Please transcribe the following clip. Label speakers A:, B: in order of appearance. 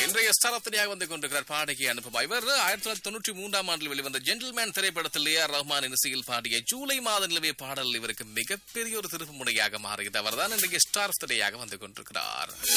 A: இன்றைய ஸ்டாரத்தினியாக வந்து கொண்டிருக்கிறார் பாடகி அனுபமா. இவர் 1993 ஆண்டில் வெளிவந்த ஜென்டில்மேன் திரைப்படத்தில் ஏஆர் ரஹ்மான் இசையில் பாடிய ஜூலை மாத நிலவிய பாடல் இவருக்கு மிகப்பெரிய ஒரு திருப்பு முனையாக மாறியது. அவர்தான் இன்றைய ஸ்டார் திரையாக வந்து கொண்டிருக்கிறார்.